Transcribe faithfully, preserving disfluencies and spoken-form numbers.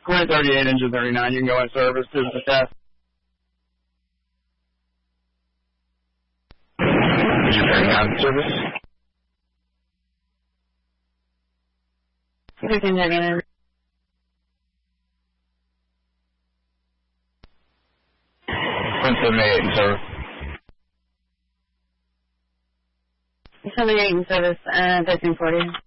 Quinn thirty-eight, engine thirty-nine, you can go in service to the test. Engine thirty-nine service. fifteen thirty-nine. Quinn seventy-eight in service. seventy-eight in service, uh, thirteen forty.